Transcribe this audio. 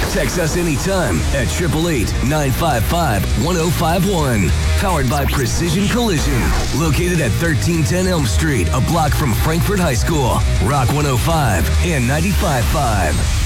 Text us anytime at 888-955-1051. Powered by Precision Collision. Located at 1310 Elm Street, a block from Frankfort High School. Rock 105 and 95.5.